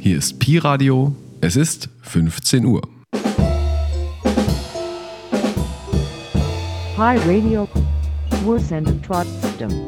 Hier ist Pi Radio. Es ist 15 Uhr. Pi Radio. Wir sind trotzdem.